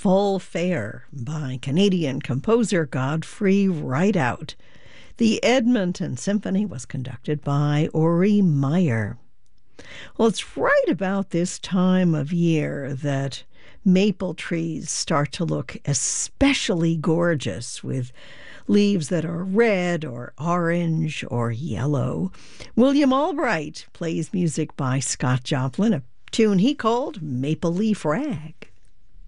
Full Fare by Canadian composer Godfrey Rideout. The Edmonton Symphony was conducted by Uri Meyer. Well, it's right about this time of year that maple trees start to look especially gorgeous with leaves that are red or orange or yellow. William Albright plays music by Scott Joplin, a tune he called Maple Leaf Rag.